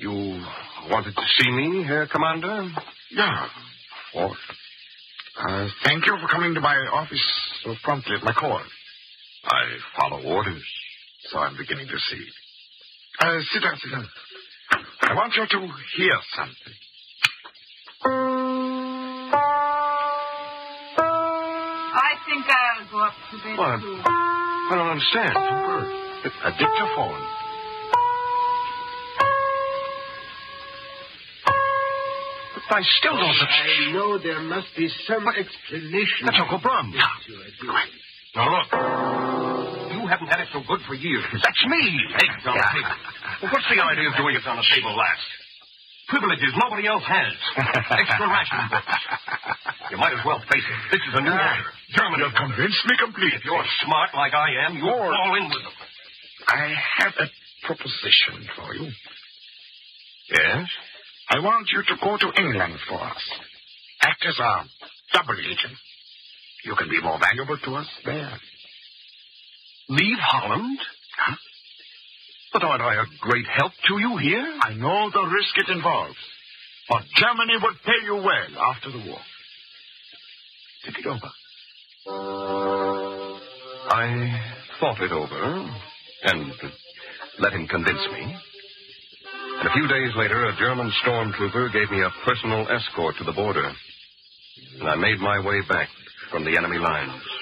You wanted to see me, Herr Commander? Yeah, of course. Thank you for coming to my office so promptly at my call. I follow orders. So I'm beginning to see. Sit down. I want you to hear something. I think I'll go up to bed, What? too. I don't understand. A dictaphone. I still don't... I know there must be some explanation. That's Uncle Brum. Quiet. Now, look. You haven't had it so good for years. That's me. Eggs on the table. Well, what's the idea of doing it on the table last? Privileges nobody else has. Extra ration books. You might as well face it. This is a new order. Germany. You've convinced me completely. If you're smart like I am, you'll fall in with them. I have a proposition for you. Yes? I want you to go to England for us. Act as a double agent. You can be more valuable to us there. Leave Holland? Huh? But aren't I a great help to you here? I know the risk it involves. But Germany would pay you well after the war. Think it over. I thought it over and let him convince me. And a few days later, a German stormtrooper gave me a personal escort to the border. And I made my way back from the enemy lines.